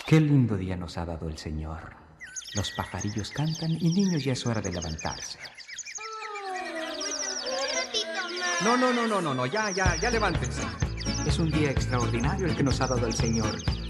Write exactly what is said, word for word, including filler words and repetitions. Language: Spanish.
Qué lindo día nos ha dado el Señor. Los pajarillos cantan y niños ya es hora de levantarse. No, no, no, no, no, no, ya, ya, ya levántense. Es un día extraordinario el que nos ha dado el Señor